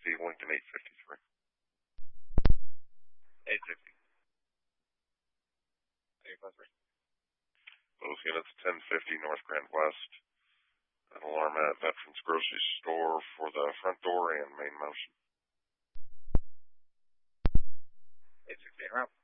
Lincoln 853. 850. 853. Both units 1050 North Grand West. An alarm at Veterans Grocery Store for the front door and main motion. 860 en route.